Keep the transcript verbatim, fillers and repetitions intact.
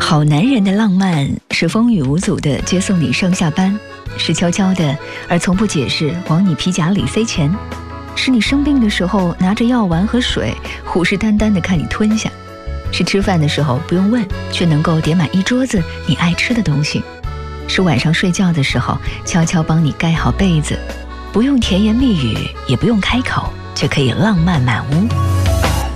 好男人的浪漫是风雨无阻的接送你上下班，是悄悄的而从不解释往你皮夹里塞钱，是你生病的时候拿着药丸和水虎视眈眈地看你吞下，是吃饭的时候不用问却能够点满一桌子你爱吃的东西，是晚上睡觉的时候悄悄帮你盖好被子，不用甜言蜜语也不用开口，却可以浪漫满屋。